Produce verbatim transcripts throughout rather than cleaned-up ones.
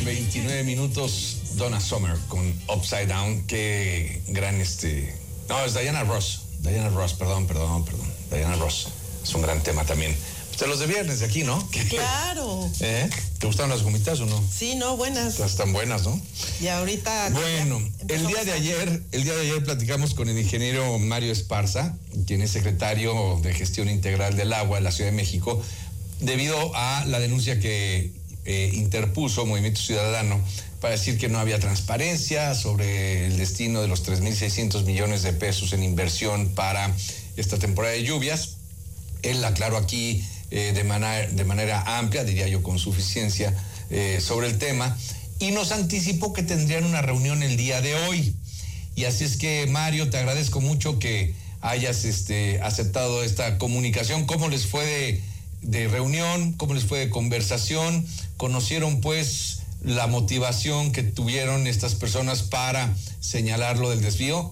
veintinueve minutos, Donna Summer con Upside Down. Qué gran este... No, es Diana Ross. Diana Ross, perdón, perdón, perdón. Diana Ross. Es un gran tema también. De los de viernes de aquí, ¿no? Claro. ¿Eh? ¿Te gustaron las gomitas o no? Sí, no, buenas. Están buenas, ¿no? Y ahorita... Bueno, el día de ayer, el día de ayer platicamos con el ingeniero Mario Esparza, quien es secretario de Gestión Integral del Agua de la Ciudad de México, debido a la denuncia que eh, interpuso Movimiento Ciudadano para decir que no había transparencia sobre el destino de los tres mil seiscientos millones de pesos en inversión para esta temporada de lluvias. Él aclaró aquí eh, de, manera, de manera amplia, diría yo con suficiencia, eh, sobre el tema, y nos anticipó que tendrían una reunión el día de hoy. Y así es que, Mario, te agradezco mucho que hayas este, aceptado esta comunicación. ¿Cómo les fue de, de reunión? ¿Cómo les fue de conversación? ¿Conocieron, pues, la motivación que tuvieron estas personas para señalar lo del desvío?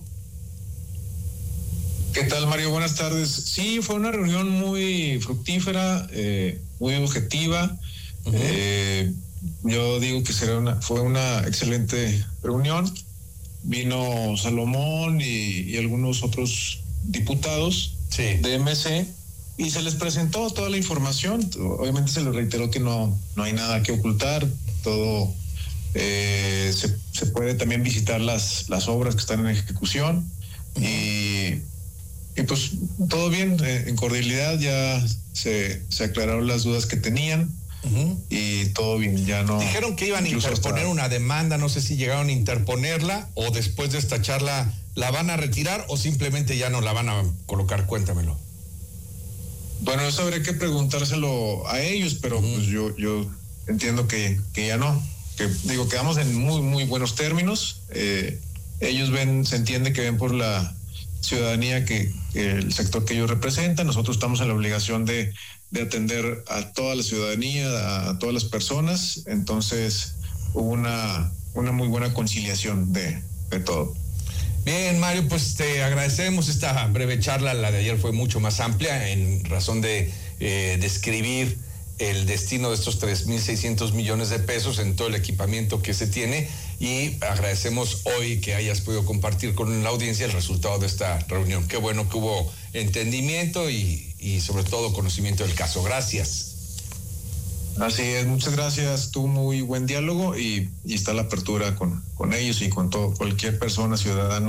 ¿Qué tal, Mario? Buenas tardes. Sí, fue una reunión muy fructífera, eh, muy objetiva. Uh-huh. Eh, yo digo que será una, fue una excelente reunión. Vino Salomón y, y algunos otros diputados sí. de M C y se les presentó toda la información. Obviamente se les reiteró que no, no hay nada que ocultar. Todo eh, se, se puede también visitar las, las obras que están en ejecución. Uh-huh. y Y pues todo bien, eh, en cordialidad ya se, se aclararon las dudas que tenían. Uh-huh. Y todo bien, ya no... Dijeron que iban a interponer hasta... una demanda, no sé si llegaron a interponerla o después de esta charla la van a retirar o simplemente ya no la van a colocar, cuéntamelo. Bueno, eso habría que preguntárselo a ellos, pero uh-huh. pues yo, yo entiendo que, que ya no, que digo, quedamos en muy, muy buenos términos. Eh, ellos ven, se entiende que ven por la ciudadanía que, que el sector que ellos representan. Nosotros estamos en la obligación de, de atender a toda la ciudadanía, a todas las personas. Entonces hubo una, una muy buena conciliación de, de todo. Bien, Mario, pues te agradecemos esta breve charla. La de ayer fue mucho más amplia en razón de eh, describir el destino de estos tres mil seiscientos millones de pesos en todo el equipamiento que se tiene, y agradecemos hoy que hayas podido compartir con la audiencia el resultado de esta reunión. Qué bueno que hubo entendimiento y, y sobre todo conocimiento del caso. Gracias. Así es, muchas gracias. Tuvo muy buen diálogo y, y está la apertura con, con ellos y con todo, cualquier persona, ciudadano